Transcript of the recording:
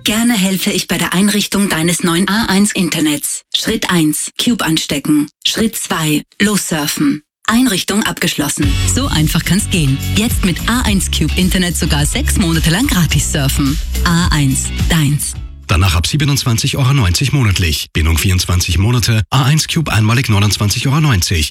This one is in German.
Gerne helfe ich bei der Einrichtung deines neuen A1 Internets. Schritt 1. Cube anstecken. Schritt 2. Lossurfen. Einrichtung abgeschlossen. So einfach kann's gehen. Jetzt mit A1 Cube Internet sogar 6 Monate lang gratis surfen. A1, deins. Danach ab 27,90 € monatlich. Bindung 24 Monate. A1 Cube einmalig 29,90 €